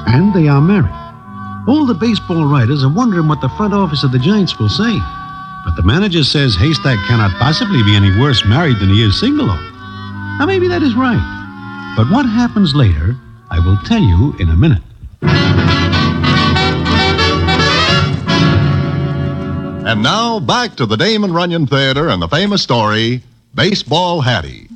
And they are married. All the baseball writers are wondering what the front office of the Giants will say. But the manager says Haystack cannot possibly be any worse married than he is single. Now, maybe that is right. But what happens later, I will tell you in a minute. And now, back to the Damon Runyon Theater and the famous story, Baseball Hattie.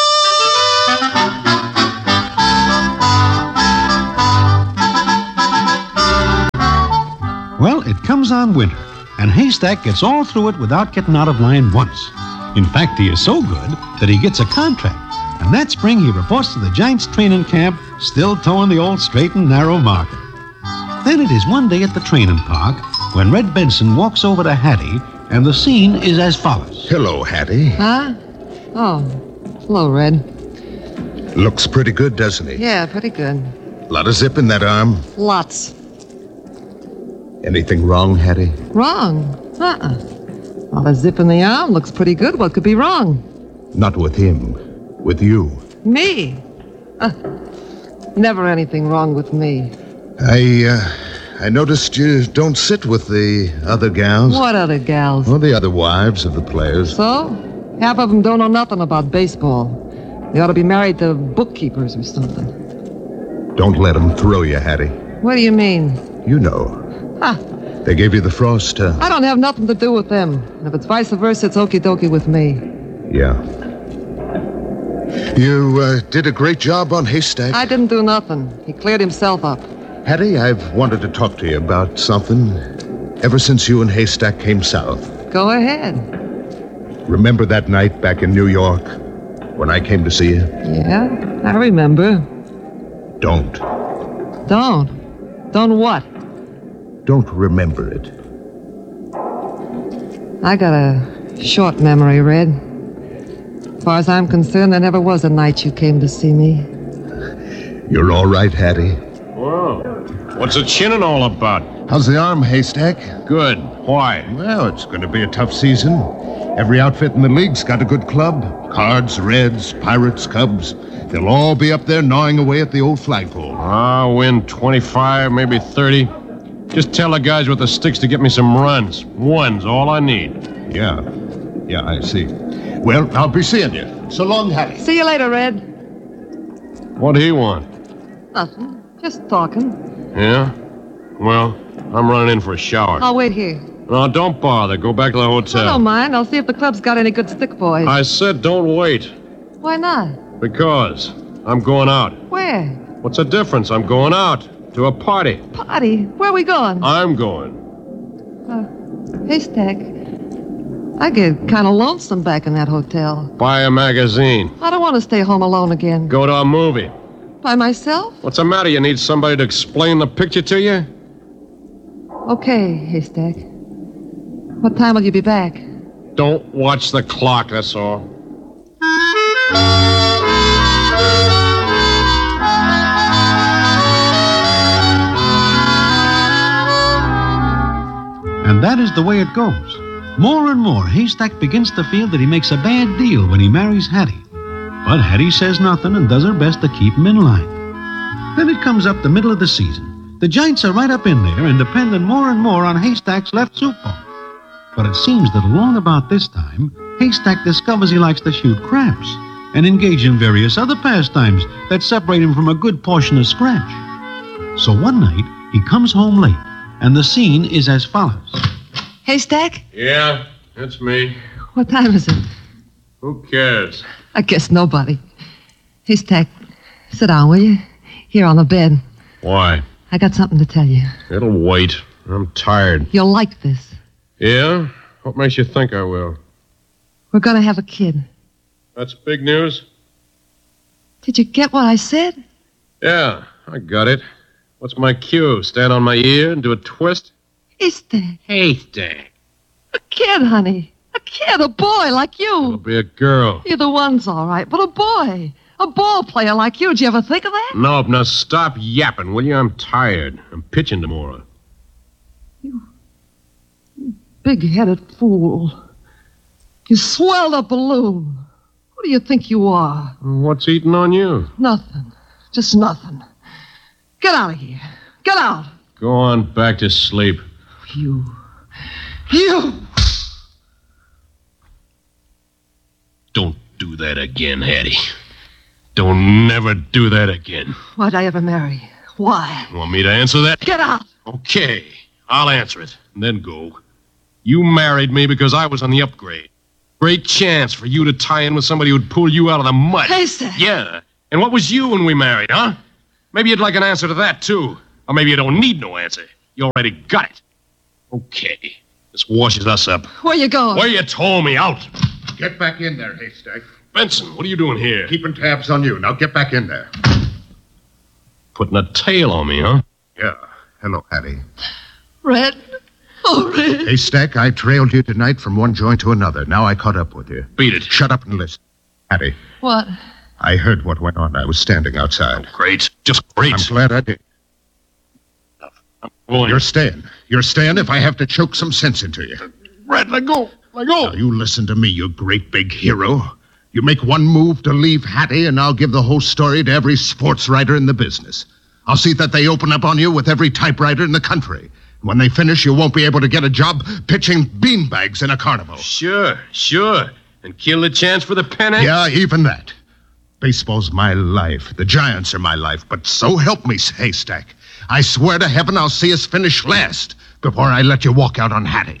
Well, it comes on winter, and Haystack gets all through it without getting out of line once. In fact, he is so good that he gets a contract. And that spring, he reports to the Giants training camp, still towing the old straight and narrow marker. Then it is one day at the training park when Red Benson walks over to Hattie, and the scene is as follows. Hello, Hattie. Huh? Oh, hello, Red. Looks pretty good, doesn't he? Yeah, pretty good. Lot of zip in that arm. Lots. Anything wrong, Hattie? Wrong? Lot of zip in the arm. Looks pretty good. What could be wrong? Not with him. With you. Me? Never anything wrong with me. I noticed you don't sit with the other gals. What other gals? Well, the other wives of the players. So? Half of them don't know nothing about baseball. They ought to be married to bookkeepers or something. Don't let them throw you, Hattie. What do you mean? You know. They gave you the frost. I don't have nothing to do with them. If it's vice versa, it's okie dokie with me. Yeah. You did a great job on Haystack. I didn't do nothing. He cleared himself up. Hattie, I've wanted to talk to you about something ever since you and Haystack came south. Go ahead. Remember that night back in New York when I came to see you? Yeah, I remember. Don't. Don't what? Don't remember it. I got a short memory, Red. As far as I'm concerned, there never was a night you came to see me. You're all right, Hattie. Whoa. What's the chinning all about? How's the arm, Haystack? Good. Why? Well, it's going to be a tough season. Every outfit in the league's got a good club. Cards, Reds, Pirates, Cubs. They'll all be up there gnawing away at the old flagpole. I'll win 25, maybe 30. Just tell the guys with the sticks to get me some runs. One's all I need. Yeah, I see. Well, I'll be seeing you. So long, Hattie. See you later, Red. What'd he want? Nothing. Just talking. Yeah? Well, I'm running in for a shower. I'll wait here. No, don't bother. Go back to the hotel. I don't mind. I'll see if the club's got any good stick boys. I said don't wait. Why not? Because I'm going out. Where? What's the difference? I'm going out to a party. Party? Where are we going? I'm going. Haystack. I get kind of lonesome back in that hotel. Buy a magazine. I don't want to stay home alone again. Go to a movie. By myself? What's the matter? You need somebody to explain the picture to you? Okay, Haystack. What time will you be back? Don't watch the clock, that's all. And that is the way it goes. More and more, Haystack begins to feel that he makes a bad deal when he marries Hattie. But Hattie says nothing and does her best to keep him in line. Then it comes up the middle of the season. The Giants are right up in there and depending more and more on Haystack's left soup ball. But it seems that along about this time, Haystack discovers he likes to shoot craps and engage in various other pastimes that separate him from a good portion of scratch. So one night, he comes home late, and the scene is as follows. Haystack? Yeah, that's me. What time is it? Who cares? I guess nobody. Haystack, sit down, will you? Here on the bed. Why? I got something to tell you. It'll wait. I'm tired. You'll like this. Yeah? What makes you think I will? We're going to have a kid. That's big news? Did you get what I said? Yeah, I got it. What's my cue? Stand on my ear and do a twist? Haystack. Haystack. A kid, honey. A kid, a boy like you. It'll be a girl. Either one's all right, but a boy. A ball player like you. Did you ever think of that? Nope, now stop yapping, will you? I'm tired. I'm pitching tomorrow. You big-headed fool. You swelled a balloon. Who do you think you are? What's eating on you? Nothing. Just nothing. Get out of here. Get out. Go on back to sleep. You. Don't do that again, Hattie. Don't never do that again. Why'd I ever marry? Why? Want me to answer that? Get out. Okay, I'll answer it, and then go. You married me because I was on the upgrade. Great chance for you to tie in with somebody who'd pull you out of the mud. Haystack. Yeah. And what was you when we married, huh? Maybe you'd like an answer to that, too. Or maybe you don't need no answer. You already got it. Okay. This washes us up. Where you going? Where you told me, out. Get back in there, Haystack. Benson, what are you doing here? Keeping tabs on you. Now get back in there. Putting a tail on me, huh? Yeah. Hello, Hattie. Red. Oh, Red. Haystack, I trailed you tonight from one joint to another. Now I caught up with you. Beat it. Shut up and listen. Hattie, What? I heard what went on. I was standing outside. Great. Just great. I'm glad I did. Going. You're staying. You're staying if I have to choke some sense into you. Red, let go. Let go. Now, you listen to me, you great big hero. You make one move to leave Hattie, and I'll give the whole story to every sports writer in the business. I'll see that they open up on you with every typewriter in the country. When they finish, you won't be able to get a job pitching beanbags in a carnival. Sure. And kill the chance for the pennant? Yeah, even that. Baseball's my life. The Giants are my life. But so help me, Haystack. I swear to heaven I'll see us finish last before I let you walk out on Hattie.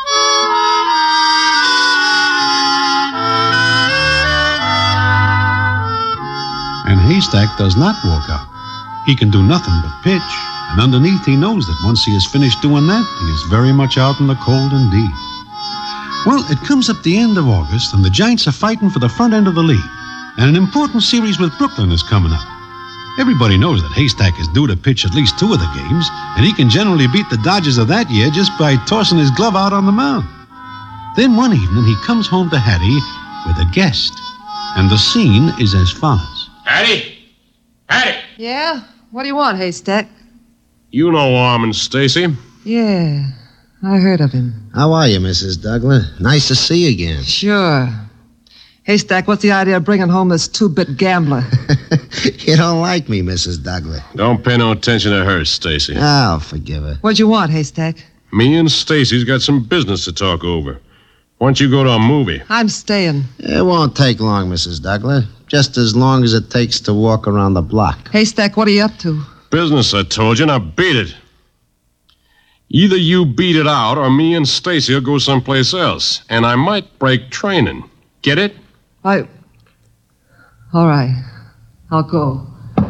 And Haystack does not walk out. He can do nothing but pitch, and underneath he knows that once he is finished doing that, he is very much out in the cold indeed. Well, it comes up the end of August, and the Giants are fighting for the front end of the league, and an important series with Brooklyn is coming up. Everybody knows that Haystack is due to pitch at least 2 of the games, and he can generally beat the Dodgers of that year just by tossing his glove out on the mound. Then one evening he comes home to Hattie with a guest, and the scene is as follows. Hattie! Yeah? What do you want, Haystack? You know Armand Stacy. Yeah, I heard of him. How are you, Mrs. Douglas? Nice to see you again. Sure. Haystack, what's the idea of bringing home this 2-bit gambler? You don't like me, Mrs. Douglas. Don't pay no attention to her, Stacy. I'll forgive her. What'd you want, Haystack? Me and Stacy's got some business to talk over. Why don't you go to a movie? I'm staying. It won't take long, Mrs. Douglas. Just as long as it takes to walk around the block. Haystack, what are you up to? Business, I told you. Now beat it. Either you beat it out or me and Stacy will go someplace else. And I might break training. Get it? All right. I'll go.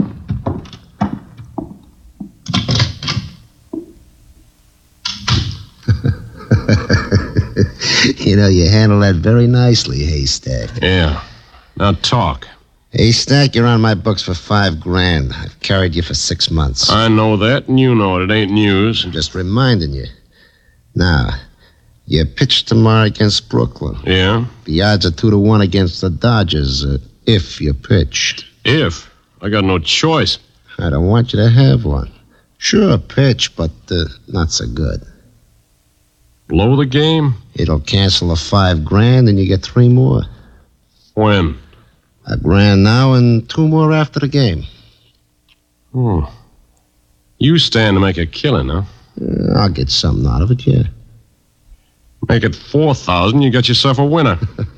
You know, you handle that very nicely, Haystack. Yeah. Now talk. Haystack, you're on my books for $5,000. I've carried you for 6 months. I know that, and you know it. It ain't news. I'm just reminding you. Now, you pitch tomorrow against Brooklyn. Yeah? The odds are 2-1 against the Dodgers, if you pitch. If? I got no choice. I don't want you to have one. Sure, pitch, but not so good. Blow the game? It'll cancel the $5,000 and you get 3 more. When? $1,000 now and 2 more after the game. You stand to make a killing, huh? I'll get something out of it, yeah. Make it 4,000, you got yourself a winner.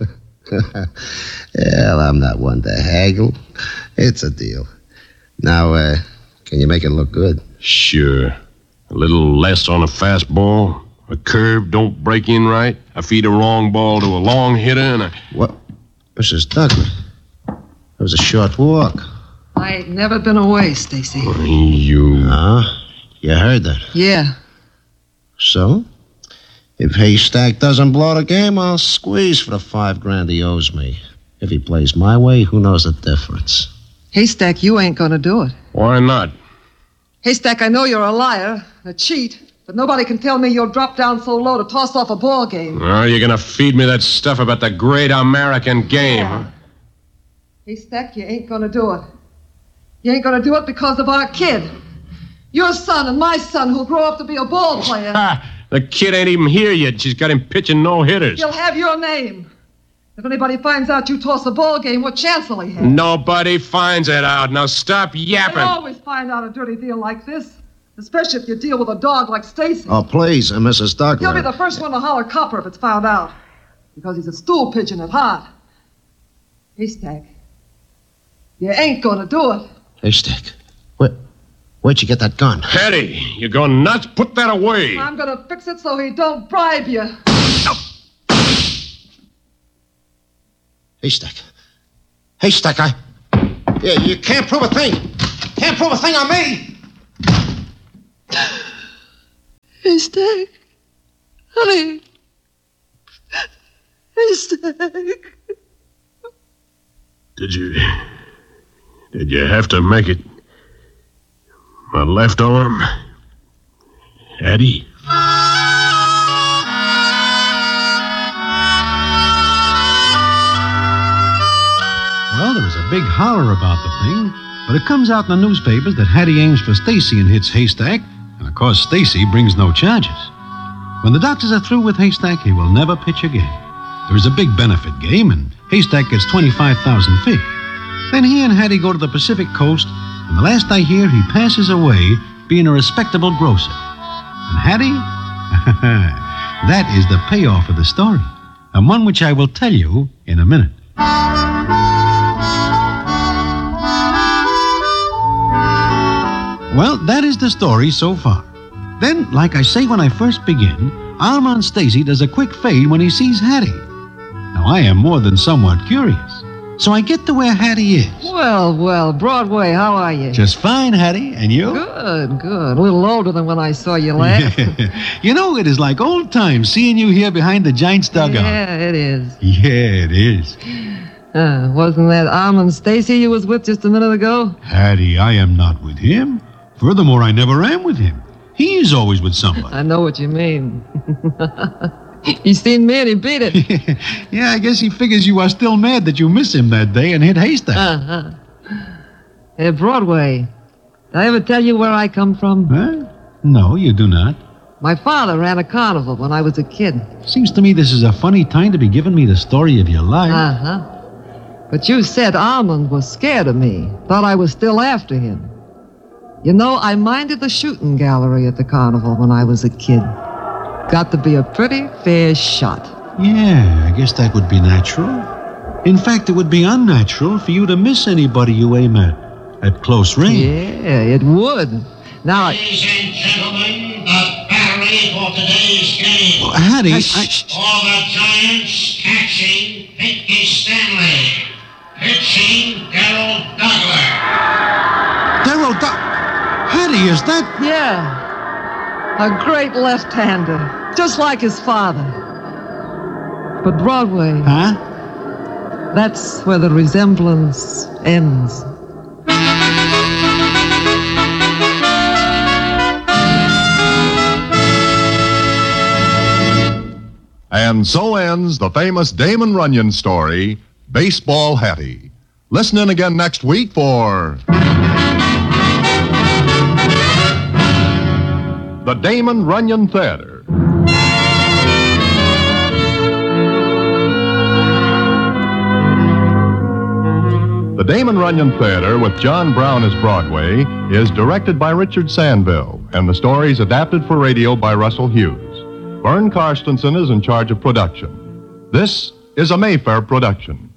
Well, I'm not one to haggle. It's a deal. Now, can you make it look good? Sure. A little less on a fastball. A curve don't break in right. I feed a wrong ball to a long hitter and a... What? Mrs. Douglas, it was a short walk. I ain't never been away, Stacy. You... You heard that. Yeah. So? If Haystack doesn't blow the game, I'll squeeze for the $5,000 he owes me. If he plays my way, who knows the difference? Haystack, you ain't gonna do it. Why not? Haystack, I know you're a liar, a cheat, but nobody can tell me you'll drop down so low to toss off a ball game. Oh, you're gonna feed me that stuff about the great American game, huh? Haystack, you ain't gonna do it. You ain't gonna do it because of our kid. Your son and my son who'll grow up to be a ball player. Ha! The kid ain't even here yet. She's got him pitching no-hitters. He'll have your name. If anybody finds out you toss a ball game, what chance will he have? Nobody finds it out. Now stop They yapping. always find out a dirty deal like this, especially if you deal with a dog like Stacy. Oh, please, Mrs. He'll be Douglas. the first one to holler copper if it's found out, because he's a stool pigeon at heart. Haystack, you ain't gonna do it. Haystack, where'd you get that gun? Hetty, you go nuts? Put that away. I'm gonna fix it so he don't bribe you. Haystack, Yeah, you can't prove a thing. Can't prove a thing on me. Haystack, honey. Haystack. Did you have to make it my left arm, Hetty? Well, there was a big holler about the thing, but it comes out in the newspapers that Hattie aims for Stacy and hits Haystack, and of course Stacy brings no charges. When the doctors are through with Haystack, he will never pitch again. There is a big benefit game, and Haystack gets 25,000 fish. Then he and Hattie go to the Pacific coast, and the last I hear, he passes away being a respectable grocer. And Hattie? That is the payoff of the story, and one which I will tell you in a minute. Well, that is the story so far. Then, like I say when I first begin, Alma Stacy does a quick fade when he sees Hattie. Now, I am more than somewhat curious, so I get to where Hattie is. Well, Broadway, how are you? Just fine, Hattie, and you? Good. A little older than when I saw you last. You know, it is like old times seeing you here behind the Giants' dugout. Yeah, it is. Yeah, it is. Wasn't that Almond Stacy you was with just a minute ago? Hattie, I am not with him. Furthermore, I never am with him. He is always with somebody. I know what you mean. He seen me and he beat it. Yeah, I guess he figures you are still mad that you miss him that day and hit Haystack. Hey, Broadway, did I ever tell you where I come from? Huh? No, you do not. My father ran a carnival when I was a kid. Seems to me this is a funny time to be giving me the story of your life. But you said Almond was scared of me, thought I was still after him. You know, I minded the shooting gallery at the carnival when I was a kid. Got to be a pretty fair shot. Yeah, I guess that would be natural. In fact, it would be unnatural for you to miss anybody you aim at close range. Yeah, it would. Now, Ladies and gentlemen, the battery for today's game. Well, Hattie, For the Giants, catching Pinky Stanley. Pitching Darrell Douglas. Hattie, is that... yeah, a great left-hander, just like his father. But Broadway, Huh? that's where the resemblance ends. And so ends the famous Damon Runyon story, Baseball Hattie. Listen in again next week for the Damon Runyon Theater. The Damon Runyon Theater with John Brown as Broadway is directed by Richard Sandville, and the story is adapted for radio by Russell Hughes. Vern Karstensen is in charge of production. This is a Mayfair production.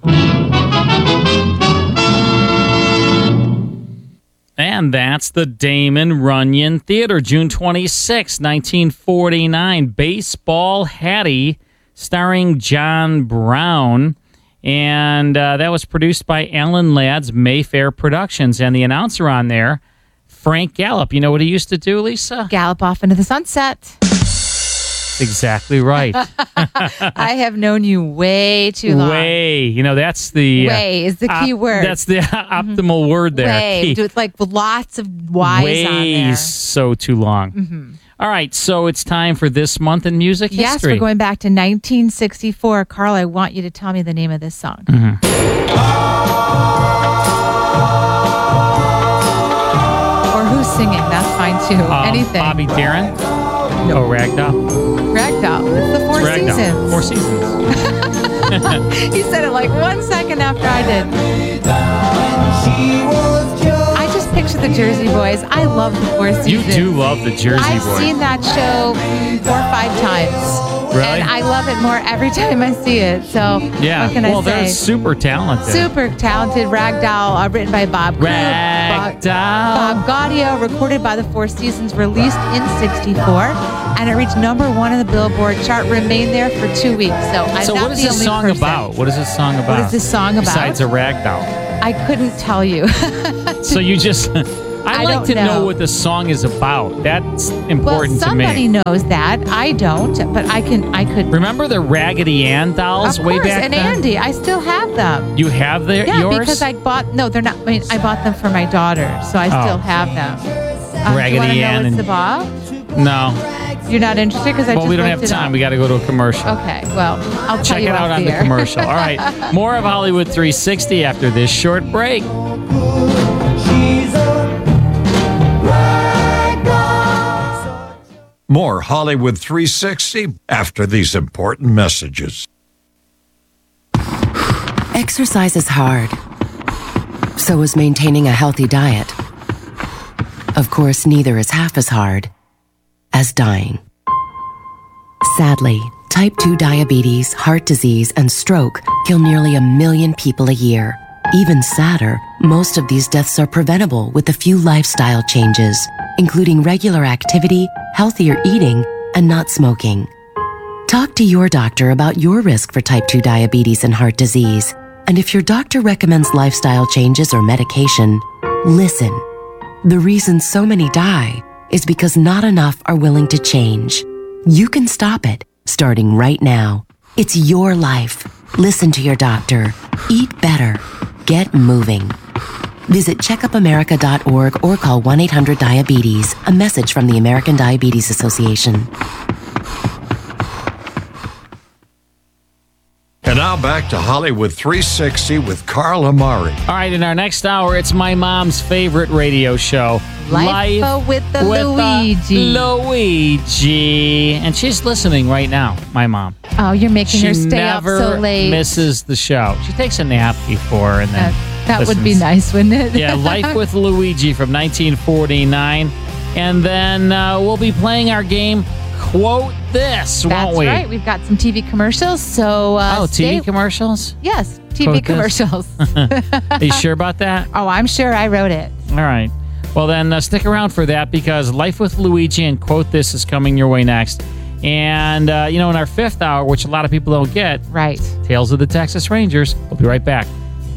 And that's the Damon Runyon Theater, June 26, 1949. Baseball Hattie, starring John Brown. And that was produced by Alan Ladd's Mayfair Productions. And the announcer on there, Frank Gallup. You know what he used to do, Lisa? Gallop off into the sunset. Exactly right. I have known you way too long. Way. You know, that's the... Way is the key word. That's the optimal word there. Way. Key. With like lots of Y's on there. So too long. Mm-hmm. All right, so it's time for This Month in Music Yes, History. we're going back to 1964. Carl, I want you to tell me the name of this song. Mm-hmm. Or who's singing. That's fine too. Anything. Bobby Darin? Oh, Ragdoll. Ragdoll. It's the Four Seasons. Four Seasons. He said it like 1 second after I did. I just picture the Jersey Boys. I love the Four Seasons. You do love the Jersey I've Boys. seen that show 4 or 5 times. Really? And I love it more every time I see it. So, Yeah. what can I say? Well, they're super talented. Super talented. Ragdoll, written by Bob Coop. Ragdoll. Bob Gaudio, recorded by the Four Seasons, released in '64, and it reached number 1 on the Billboard chart, remained there for 2 weeks. So I'm So not what is the this only song person. about? What is this song about? What is this song about? Besides a Ragdoll. I couldn't tell you. So you just... I like don't to know know what the song is about. That's important well, to me. somebody knows that. I don't, but I could. Remember the Raggedy Ann dolls Of way course, back and then? Andy, I still have them. You have Yeah, yours? because I bought. No, they're not. I mean, I bought them for my daughter, so I still have them. Raggedy do you Ann want to know and- what's about? No. You're not interested because I Well, just we don't looked have it time. up. We got to go to a commercial. Okay, well, I'll tell Check you it out off on the the air. commercial. All right. More of Hollywood 360 after this short break. More Hollywood 360 after these important messages. Exercise is hard. So is maintaining a healthy diet. Of course, neither is half as hard as dying. Sadly, type 2 diabetes, heart disease, and stroke kill nearly 1 million people a year. Even sadder, most of these deaths are preventable with a few lifestyle changes, including regular activity, healthier eating, and not smoking. Talk to your doctor about your risk for type 2 diabetes and heart disease. And if your doctor recommends lifestyle changes or medication, listen. The reason so many die is because not enough are willing to change. You can stop it, starting right now. It's your life. Listen to your doctor. Eat better. Get moving. Visit checkupamerica.org or call 1-800-DIABETES. A message from the American Diabetes Association. And now back to Hollywood 360 with Carl Amari. All right, in our next hour, it's my mom's favorite radio show, Life with the Luigi. Luigi. And she's listening right now, my mom. Oh, you're making her She stay up never so late. misses the show. She takes a nap before and then That would be listens. nice, wouldn't it? Yeah, Life with Luigi from 1949. And then we'll be playing our game, Quote This, won't That's we? right. We've got some TV commercials. So, TV commercials? Yes, TV Quote this. commercials. Are you sure about that? Oh, I'm sure I wrote it. All right. Well, then stick around for that because Life with Luigi and Quote This is coming your way next. And, in our fifth hour, which a lot of people don't get, right? Tales of the Texas Rangers. We'll be right back.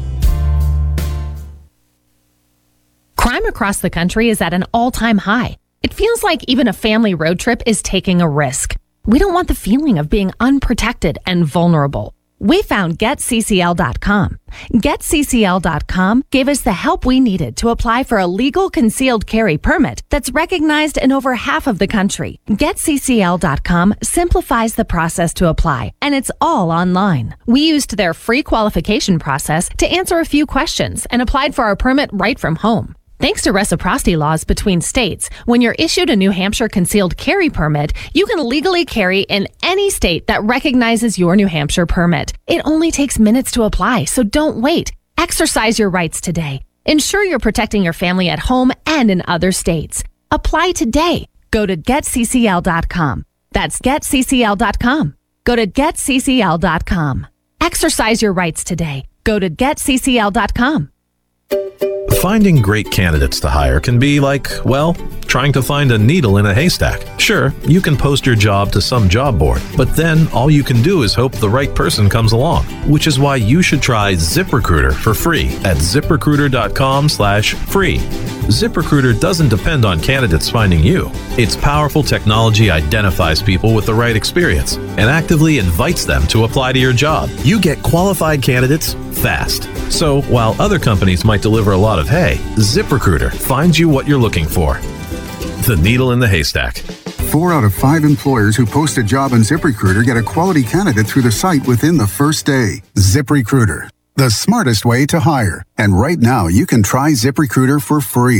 Crime across the country is at an all-time high. It feels like even a family road trip is taking a risk. We don't want the feeling of being unprotected and vulnerable. We found GetCCL.com. GetCCL.com gave us the help we needed to apply for a legal concealed carry permit that's recognized in over half of the country. GetCCL.com simplifies the process to apply, and it's all online. We used their free qualification process to answer a few questions and applied for our permit right from home. Thanks to reciprocity laws between states, when you're issued a New Hampshire concealed carry permit, you can legally carry in any state that recognizes your New Hampshire permit. It only takes minutes to apply, so don't wait. Exercise your rights today. Ensure you're protecting your family at home and in other states. Apply today. Go to GetCCL.com. That's GetCCL.com. Go to GetCCL.com. Exercise your rights today. Go to GetCCL.com. Finding great candidates to hire can be like, well, trying to find a needle in a haystack. Sure, you can post your job to some job board, but then all you can do is hope the right person comes along, which is why you should try ZipRecruiter for free at ZipRecruiter.com/free. ZipRecruiter doesn't depend on candidates finding you. Its powerful technology identifies people with the right experience and actively invites them to apply to your job. You get qualified candidates fast. So while other companies might deliver a lot of hay, ZipRecruiter finds you what you're looking for. The needle in the haystack. 4 out of 5 employers who post a job on ZipRecruiter get a quality candidate through the site within the first day. ZipRecruiter, the smartest way to hire. And right now, you can try ZipRecruiter for free.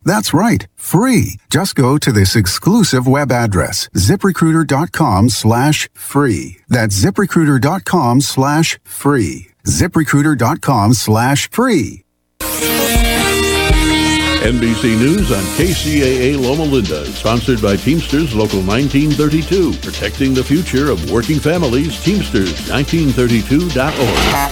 That's right, free. Just go to this exclusive web address, ZipRecruiter.com/free. That's ZipRecruiter.com/free. ZipRecruiter.com/free. NBC News on KCAA Loma Linda, sponsored by Teamsters Local 1932, protecting the future of working families. Teamsters1932.org.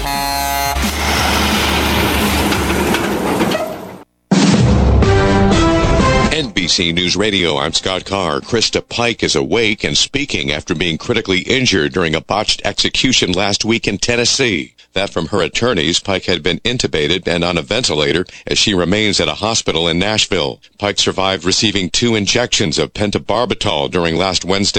NBC News Radio, I'm Scott Carr. Krista Pike is awake and speaking after being critically injured during a botched execution last week in Tennessee. That from her attorneys. Pike had been intubated and on a ventilator as she remains at a hospital in Nashville. Pike survived receiving 2 injections of pentobarbital during last Wednesday.